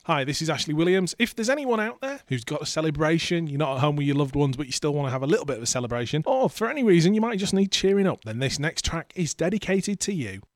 Hi, this is Ashley Williams. If there's anyone out there who's got a celebration, you're not at home with your loved ones, but you still want to have a little bit of a celebration, or for any reason you might just need cheering up, then this next track is dedicated to you.